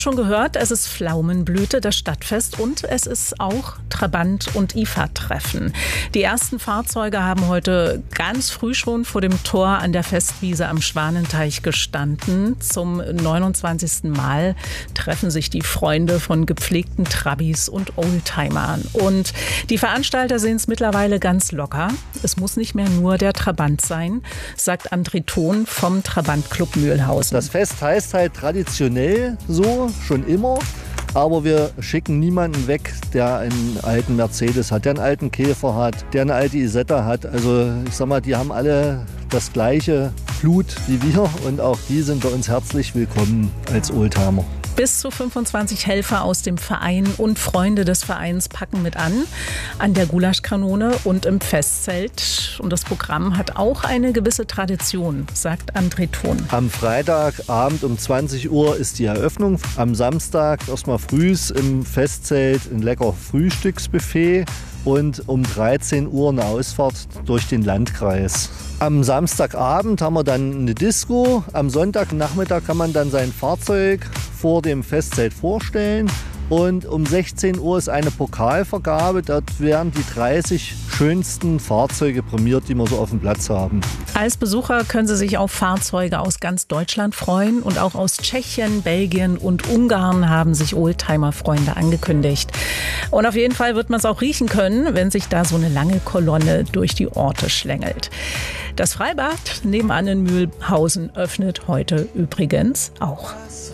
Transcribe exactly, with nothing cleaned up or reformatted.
Schon gehört, es ist Pflaumenblüte, das Stadtfest, und es ist auch Trabant- und I F A-Treffen. Die ersten Fahrzeuge haben heute ganz früh schon vor dem Tor an der Festwiese am Schwanenteich gestanden. Zum neunundzwanzigsten Mal treffen sich die Freunde von gepflegten Trabis und Oldtimern. Und die Veranstalter sehen es mittlerweile ganz locker. Es muss nicht mehr nur der Trabant sein, sagt André Thon vom Trabantclub Mühlhausen. Das Fest heißt halt traditionell so, schon immer, aber wir schicken niemanden weg, der einen alten Mercedes hat, der einen alten Käfer hat, der eine alte Isetta hat. Also ich sag mal, die haben alle das gleiche Blut wie wir und auch die sind bei uns herzlich willkommen als Oldtimer. Bis zu fünfundzwanzig Helfer aus dem Verein und Freunde des Vereins packen mit an, an der Gulaschkanone und im Festzelt. Und das Programm hat auch eine gewisse Tradition, sagt André Thon. Am Freitagabend um zwanzig Uhr ist die Eröffnung. Am Samstag erstmal frühs im Festzelt ein lecker Frühstücksbuffet und um dreizehn Uhr eine Ausfahrt durch den Landkreis. Am Samstagabend haben wir dann eine Disco. Am Sonntagnachmittag kann man dann sein Fahrzeug vor dem Festzelt vorstellen. Und um sechzehn Uhr ist eine Pokalvergabe. Dort werden die dreißig schönsten Fahrzeuge prämiert, die wir so auf dem Platz haben. Als Besucher können Sie sich auf Fahrzeuge aus ganz Deutschland freuen. Und auch aus Tschechien, Belgien und Ungarn haben sich Oldtimer-Freunde angekündigt. Und auf jeden Fall wird man es auch riechen können, wenn sich da so eine lange Kolonne durch die Orte schlängelt. Das Freibad nebenan in Mühlhausen öffnet heute übrigens auch.